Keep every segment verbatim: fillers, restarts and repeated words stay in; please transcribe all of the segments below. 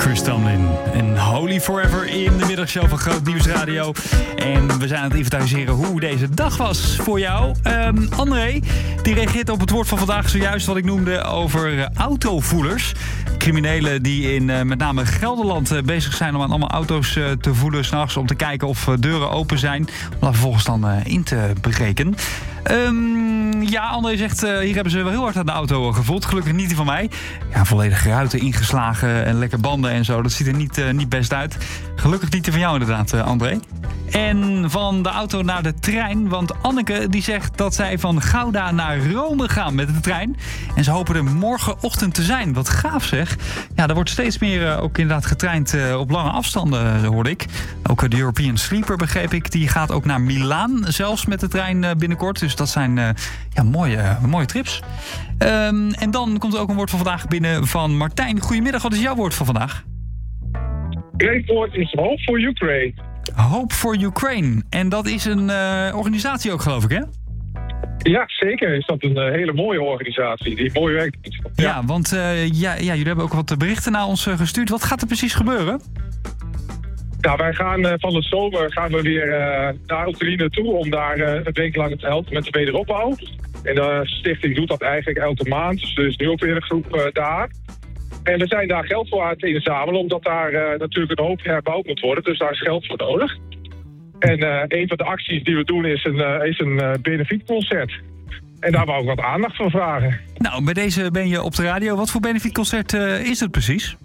Chris Tomlin en Holy Forever in de middagshow van Groot Nieuws Radio. En we zijn aan het inventariseren hoe deze dag was voor jou. Um, André, die reageert op het woord van vandaag zojuist wat ik noemde over uh, autovoelers. Criminelen die in uh, met name Gelderland uh, bezig zijn om aan allemaal auto's uh, te voelen 's nachts, om te kijken of uh, deuren open zijn, om daar vervolgens dan uh, in te breken. Um, ja, André zegt, uh, hier hebben ze wel heel hard aan de auto gevoeld. Gelukkig niet die van mij. Ja, volledig ruiten ingeslagen en lekker banden en zo. Dat ziet er niet, uh, niet best uit. Gelukkig niet die van jou inderdaad, uh, André. En van de auto naar de trein. Want Anneke die zegt dat zij van Gouda naar Rome gaan met de trein. En ze hopen er morgenochtend te zijn. Wat gaaf zeg. Ja, er wordt steeds meer uh, ook inderdaad getraind uh, op lange afstanden, uh, hoorde ik. Ook uh, de European Sleeper, begreep ik. Die gaat ook naar Milaan zelfs met de trein uh, binnenkort. Dus dat zijn uh, ja, mooie, uh, mooie trips. Um, en dan komt er ook een woord van vandaag binnen van Martijn. Goedemiddag, wat is jouw woord van vandaag? Great woord is Hope for Ukraine. Hope for Ukraine. En dat is een uh, organisatie ook, geloof ik, hè? Ja, zeker is dat een uh, hele mooie organisatie die mooi werkt. Ja, ja want uh, ja, ja, jullie hebben ook wat berichten naar ons uh, gestuurd. Wat gaat er precies gebeuren? Nou, wij gaan uh, van de zomer gaan we weer uh, naar Oekraïne toe om daar uh, een week lang te helpen met de wederopbouw. En de stichting doet dat eigenlijk elke maand. Dus er is nu ook weer een groep uh, daar. En we zijn daar geld voor aan het inzamelen, omdat daar uh, natuurlijk een hoop herbouwd moet worden. Dus daar is geld voor nodig. En uh, een van de acties die we doen is een, uh, is een uh, benefietconcert. En daar wou ik wat aandacht voor vragen. Nou, bij deze ben je op de radio. Wat voor benefietconcert uh, is het precies?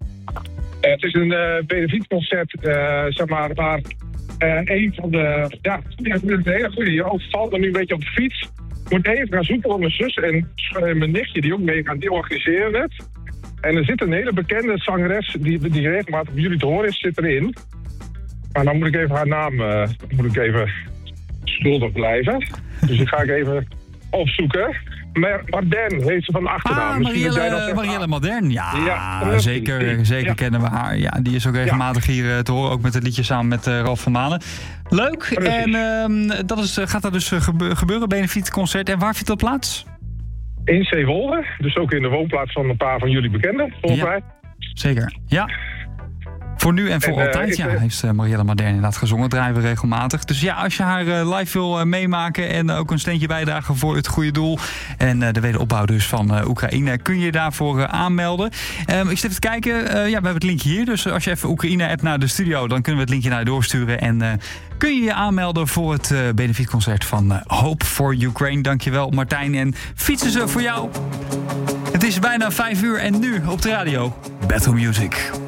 Uh, het is een uh, benefietconcert, uh, zeg maar, waar uh, een van de... Ja, het is een hele goede. Je valt er nu een beetje op de fiets. Ik moet even gaan zoeken voor mijn zus en mijn nichtje die ook meegaan. Die organiseren het. En er zit een hele bekende zangeres die, die regelmatig op jullie te horen is, zit erin. Maar dan moet ik even haar naam, uh, moet ik even schuldig blijven. Dus die ga ik even opzoeken. Maar Modern heet ze van de achternaam. Ah, Marielle, Marielle Modern. Ja, ja zeker, zeker ja. kennen we haar. Ja, die is ook regelmatig ja. hier uh, te horen, ook met het liedje samen met uh, Ralf van Manen. Leuk. Precies. En uh, dat is, gaat dat dus gebe- gebeuren, benefietconcert. En waar vindt dat plaats? In Zeewolde, dus ook in de woonplaats van een paar van jullie bekenden, volgens ja, mij. Zeker, ja. Voor nu en voor en, altijd, uh, ja, heeft uh, Marielle Modern inderdaad gezongen, draaien we regelmatig. Dus ja, als je haar uh, live wil uh, meemaken en uh, ook een steentje bijdragen voor het goede doel en uh, de wederopbouw dus van uh, Oekraïne, kun je daarvoor uh, aanmelden. Um, ik zit even te kijken, uh, ja, we hebben het linkje hier, dus als je even Oekraïne appt naar de studio, dan kunnen we het linkje naar je doorsturen en uh, kun je je aanmelden voor het uh, benefietconcert van uh, Hope for Ukraine. Dankjewel Martijn en fietsen ze voor jou. Het is bijna vijf uur en nu op de radio Battle Music.